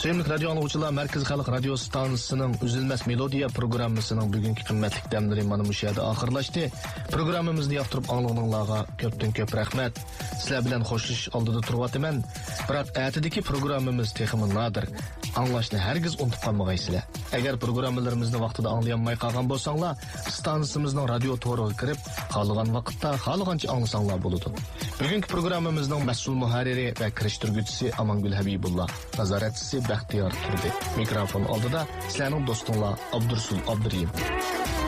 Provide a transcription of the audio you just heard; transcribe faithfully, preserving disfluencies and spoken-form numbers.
Sevimli radyo anlıqçılar, Merkez Xalq Radio Stansiyasının Üzülməz Melodiya programmasının bugünkü qimmatli dəmləri mana bu yerdə axırlaşdı. Programımızı yaxtırıb anlığınızlarga köpdən köp rəhmət. Sizlər bilan xoşluş aldıda turvatıman. Biroq ətidəki programımız texmi nadir. Anlaşını hergiz unutub qalmağaysızlar. Əgər proqramlarımızı vaxtida anlayanmay qalğan bolsanglar, stansiyamızın radio toruğa kirib, xalığan vaqtda, xalığanca anlasanlar boludu. Bugünkü proqramımızın məsul muharriri və kirişdirgüçüsü Amangül Habibullah, nazaretçisi Bəxtiyar Turdi. Mikrofon aldıda sizlərinin dostunla Abdursul Abduriyim.